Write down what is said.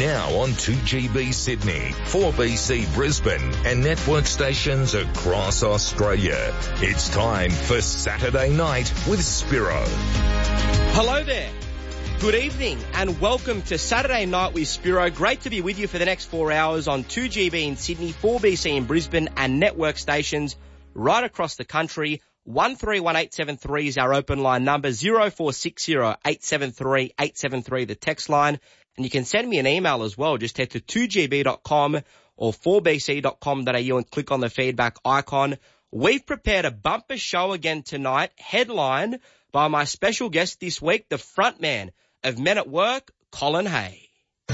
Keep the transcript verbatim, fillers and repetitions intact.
now on two G B Sydney, four B C Brisbane and network stations across Australia. It's time for Saturday Night with Spiro. Hello there. Good evening and welcome to Saturday Night with Spiro. Great to be with you for the next four hours on two G B in Sydney, four B C in Brisbane and network stations right across the country. one three one eight seven three is our open line number, zero four six zero eight seven three eight seven three the text line. And you can send me an email as well. Just head to two G B dot com or four B C dot com dot A U and click on the feedback icon. We've prepared a bumper show again tonight, headlined by my special guest this week, the frontman of Men at Work, Colin Hay.